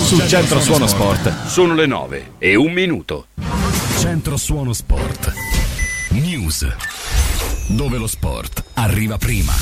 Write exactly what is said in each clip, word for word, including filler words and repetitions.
sul Centro Suono Sport. Sono le nove e un minuto. Centro Suono Sport News, dove lo sport arriva prima.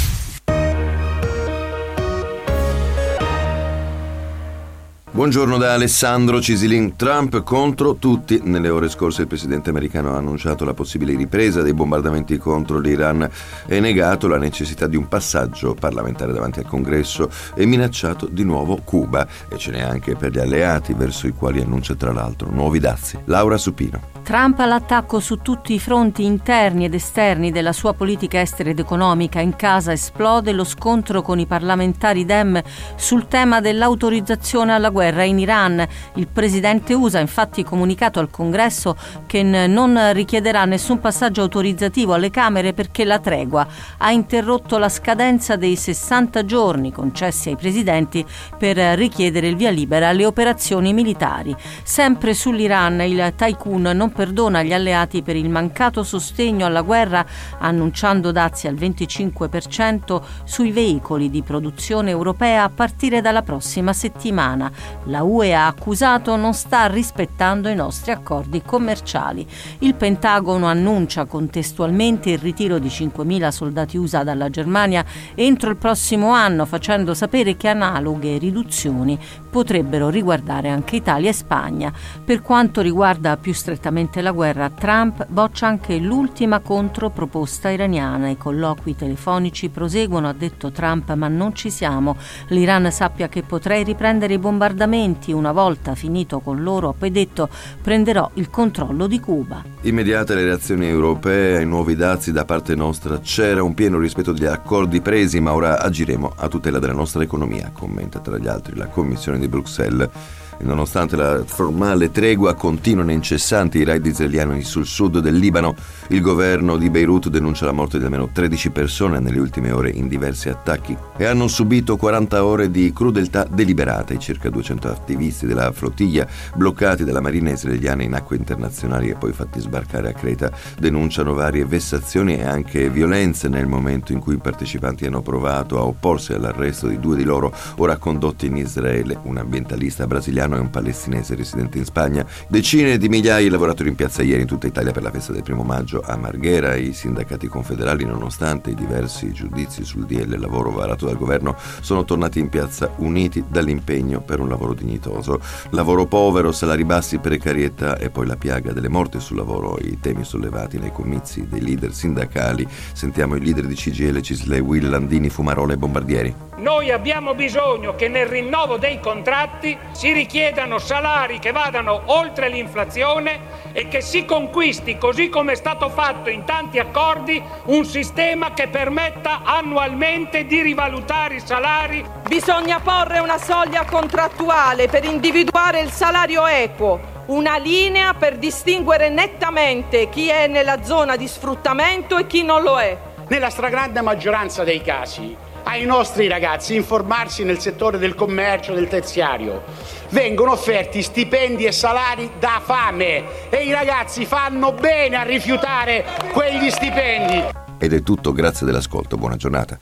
Buongiorno da Alessandro Cisilin. Trump contro tutti. Nelle ore scorse il presidente americano ha annunciato la possibile ripresa dei bombardamenti contro l'Iran e negato la necessità di un passaggio parlamentare davanti al Congresso e minacciato di nuovo Cuba, e ce n'è anche per gli alleati, verso i quali annuncia tra l'altro nuovi dazi. Laura Supino. Trump all'attacco su tutti i fronti interni ed esterni della sua politica estera ed economica. In casa esplode lo scontro con i parlamentari Dem sul tema dell'autorizzazione alla guerra in Iran. Il presidente U S A ha infatti comunicato al Congresso che non richiederà nessun passaggio autorizzativo alle Camere perché la tregua ha interrotto la scadenza dei sessanta giorni concessi ai presidenti per richiedere il via libera alle operazioni militari. Sempre sull'Iran, il tycoon non perdona gli alleati per il mancato sostegno alla guerra, annunciando dazi al venticinque per cento sui veicoli di produzione europea a partire dalla prossima settimana. La U E ha accusato non sta rispettando i nostri accordi commerciali. Il Pentagono annuncia contestualmente il ritiro di cinquemila soldati U S A dalla Germania entro il prossimo anno, facendo sapere che analoghe riduzioni potrebbero riguardare anche Italia e Spagna. Per quanto riguarda più strettamente la guerra, Trump boccia anche l'ultima controproposta iraniana. I colloqui telefonici proseguono, ha detto Trump, ma non ci siamo. L'Iran sappia che potrei riprendere i bombardamenti una volta finito con loro, ha poi detto prenderò il controllo di Cuba. Immediate le reazioni europee ai nuovi dazi da parte nostra. C'era un pieno rispetto degli accordi presi, ma ora agiremo a tutela della nostra economia, commenta tra gli altri la Commissione di Bruxelles. E nonostante la formale tregua, continuano incessanti i raid israeliani sul sud del Libano. Il governo di Beirut denuncia la morte di almeno tredici persone nelle ultime ore in diversi attacchi e hanno subito quaranta ore di crudeltà deliberata. I circa duecento attivisti della flottiglia bloccati dalla marina israeliana in acque internazionali e poi fatti sbarcare a Creta denunciano varie vessazioni e anche violenze nel momento in cui i partecipanti hanno provato a opporsi all'arresto di due di loro, ora condotti in Israele, un ambientalista brasiliano e un palestinese residente in Spagna. Decine di migliaia di lavoratori in piazza ieri in tutta Italia per la festa del primo maggio a Marghera. I sindacati confederali, nonostante i diversi giudizi sul D L lavoro varato dal governo, sono tornati in piazza uniti dall'impegno per un lavoro dignitoso. Lavoro povero, salari bassi, precarietà e poi la piaga delle morti sul lavoro, i temi sollevati nei comizi dei leader sindacali. Sentiamo i leader di C G I L, Cisle, Will, Landini, Fumarola e Bombardieri. Noi abbiamo bisogno che nel rinnovo dei contratti si richiedano salari che vadano oltre l'inflazione e che si conquisti, così come è stato fatto in tanti accordi, un sistema che permetta annualmente di rivalutare i salari. Bisogna porre una soglia contrattuale per individuare il salario equo, una linea per distinguere nettamente chi è nella zona di sfruttamento e chi non lo è. Nella stragrande maggioranza dei casi, ai nostri ragazzi informarsi nel settore del commercio, del terziario, vengono offerti stipendi e salari da fame e i ragazzi fanno bene a rifiutare quegli stipendi. Ed è tutto, grazie dell'ascolto, buona giornata.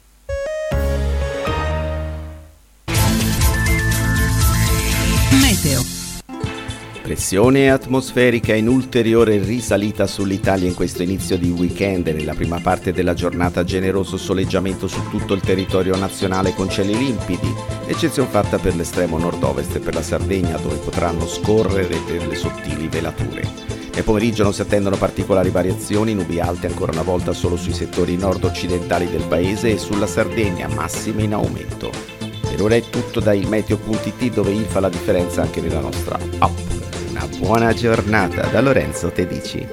Meteo. Pressione atmosferica in ulteriore risalita sull'Italia in questo inizio di weekend e nella prima parte della giornata generoso soleggiamento su tutto il territorio nazionale con cieli limpidi, eccezione fatta per l'estremo nord-ovest e per la Sardegna dove potranno scorrere delle sottili velature. Nel pomeriggio non si attendono particolari variazioni, nubi alte ancora una volta solo sui settori nord-occidentali del paese e sulla Sardegna, massime in aumento. Per ora è tutto da il meteo punto it dove il fa la differenza anche nella nostra app. Una buona giornata da Lorenzo Tedici.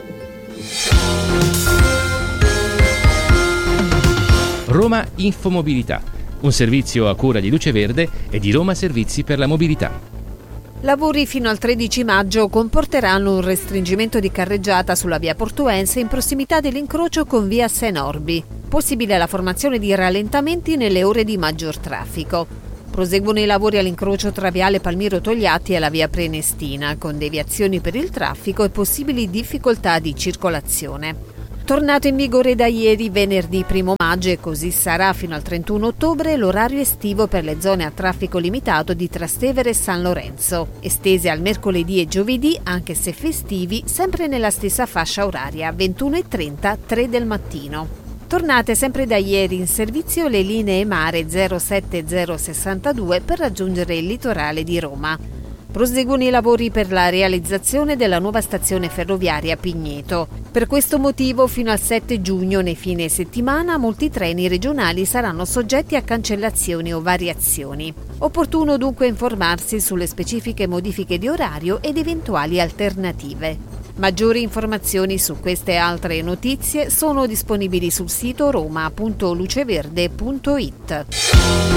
Roma Infomobilità, un servizio a cura di Luce Verde e di Roma Servizi per la Mobilità. Lavori fino al tredici maggio comporteranno un restringimento di carreggiata sulla via Portuense in prossimità dell'incrocio con via Senorbi. Possibile la formazione di rallentamenti nelle ore di maggior traffico. Proseguono i lavori all'incrocio tra viale Palmiro Togliatti e la via Prenestina, con deviazioni per il traffico e possibili difficoltà di circolazione. Tornato in vigore da ieri, venerdì primo maggio, maggio e così sarà fino al trentuno ottobre l'orario estivo per le zone a traffico limitato di Trastevere e San Lorenzo, estese al mercoledì e giovedì, anche se festivi, sempre nella stessa fascia oraria, ventuno e trenta, tre del mattino. Tornate sempre da ieri in servizio le linee mare zero sette e zero sessantadue per raggiungere il litorale di Roma. Proseguono i lavori per la realizzazione della nuova stazione ferroviaria Pigneto. Per questo motivo fino al sette giugno, nei fine settimana, molti treni regionali saranno soggetti a cancellazioni o variazioni. Opportuno dunque informarsi sulle specifiche modifiche di orario ed eventuali alternative. Maggiori informazioni su queste e altre notizie sono disponibili sul sito roma punto luceverde punto it.